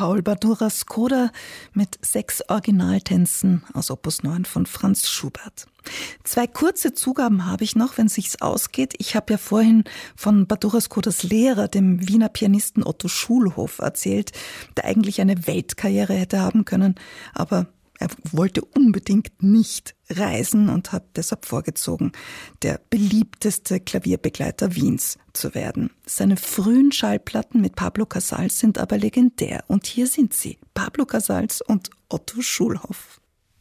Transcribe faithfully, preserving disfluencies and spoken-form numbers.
Paul Baduras Coda mit sechs Originaltänzen aus Opus neun von Franz Schubert. Zwei kurze Zugaben habe ich noch, wenn es sich ausgeht. Ich habe ja vorhin von Baduras Codas Lehrer, dem Wiener Pianisten Otto Schulhoff, erzählt, der eigentlich eine Weltkarriere hätte haben können, aber er wollte unbedingt nicht reisen und hat deshalb vorgezogen, der beliebteste Klavierbegleiter Wiens zu werden. Seine frühen Schallplatten mit Pablo Casals sind aber legendär. Und hier sind sie, Pablo Casals und Otto Schulhoff.